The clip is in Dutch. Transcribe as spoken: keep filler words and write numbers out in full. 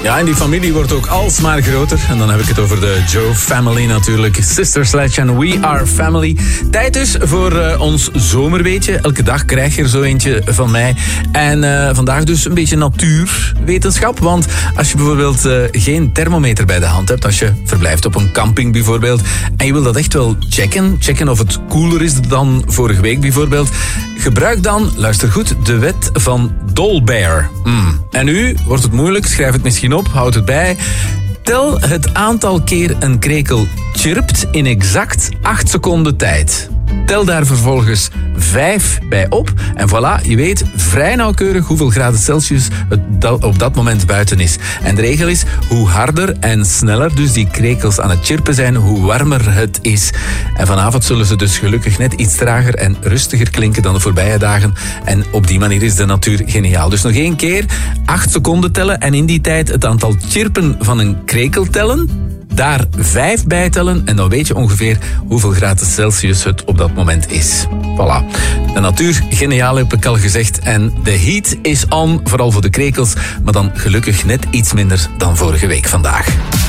Ja, en die familie wordt ook alsmaar groter. En dan heb ik het over de Joe Family natuurlijk. Sister Sledge en We Are Family. Tijd dus voor uh, ons zomerweetje. Elke dag krijg je er zo eentje van mij. En uh, vandaag dus een beetje natuurwetenschap. Want als je bijvoorbeeld uh, geen thermometer bij de hand hebt, als je verblijft op een camping bijvoorbeeld, en je wil dat echt wel checken, checken of het koeler is dan vorige week bijvoorbeeld, gebruik dan, luister goed, de wet van Dolbear. Mm. En nu wordt het moeilijk, schrijf het misschien op, houd het bij. Tel het aantal keer een krekel chirpt in exact acht seconden tijd. Tel daar vervolgens vijf bij op. En voilà, je weet vrij nauwkeurig hoeveel graden Celsius het op dat moment buiten is. En de regel is, hoe harder en sneller dus die krekels aan het chirpen zijn, hoe warmer het is. En vanavond zullen ze dus gelukkig net iets trager en rustiger klinken dan de voorbije dagen. En op die manier is de natuur geniaal. Dus nog één keer, acht seconden tellen en in die tijd het aantal chirpen van een krekel tellen. Daar vijf bij tellen en dan weet je ongeveer hoeveel graden Celsius het op dat moment is. Voilà. De natuur, geniaal heb ik al gezegd. En de heat is on, vooral voor de krekels. Maar dan gelukkig net iets minder dan vorige week vandaag.